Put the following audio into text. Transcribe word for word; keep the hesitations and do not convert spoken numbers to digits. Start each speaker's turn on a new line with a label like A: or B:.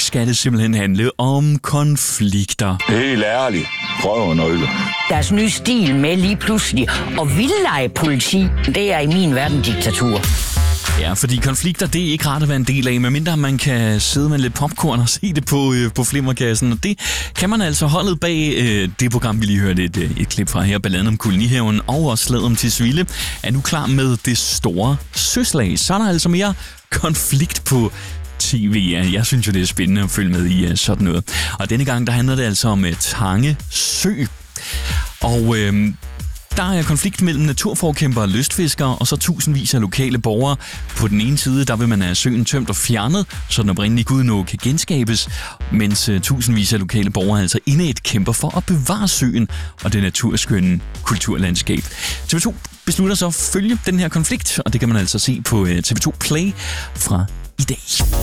A: skal det simpelthen handle om konflikter.
B: Helt ærligt. Røvernøgle.
C: Deres nye stil med lige pludselig og vildlejepoliti, det er i min verden diktatur.
A: Ja, fordi konflikter, det er ikke rart at være en del af, medmindre man kan sidde med lidt popcorn og se det på, øh, på flimmerkassen. Og det kan man altså. Holdet bag øh, det program, vi lige hørte et, et klip fra her, Balladen om kolonihaven og også Slaget om Tisvilde, er nu klar med det store søslag. Så er der altså mere konflikt på T V. Jeg synes jo, det er spændende at følge med i uh, sådan noget. Og denne gang, der handler det altså om uh, Tange Sø. Og øh, der er konflikt mellem naturforkæmpere og lystfiskere, og så tusindvis af lokale borgere. På den ene side, der vil man have søen tømt og fjernet, så den oprindelige Gudnå kan genskabes, mens uh, tusindvis af lokale borgere altså indædt kæmper for at bevare søen og det naturskønne kulturlandskab. T V to beslutter så at følge den her konflikt, og det kan man altså se på uh, T V to Play fra i dag.